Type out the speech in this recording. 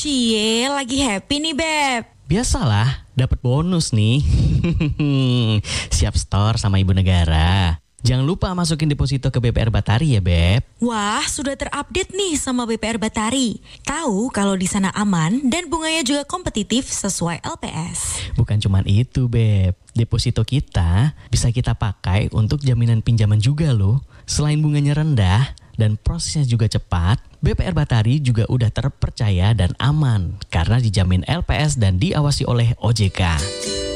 Cie, lagi happy nih, Beb. Biasalah, dapat bonus nih. Siap store sama Ibu Negara. Jangan lupa masukin deposito ke BPR Batari ya, Beb. Wah, sudah terupdate nih sama BPR Batari. Tahu kalau di sana aman dan bunganya juga kompetitif sesuai LPS. Bukan cuma itu, Beb. Deposito kita bisa kita pakai untuk jaminan pinjaman juga loh. Selain bunganya rendah dan prosesnya juga cepat, BPR Batari juga udah terpercaya dan aman karena dijamin LPS dan diawasi oleh OJK.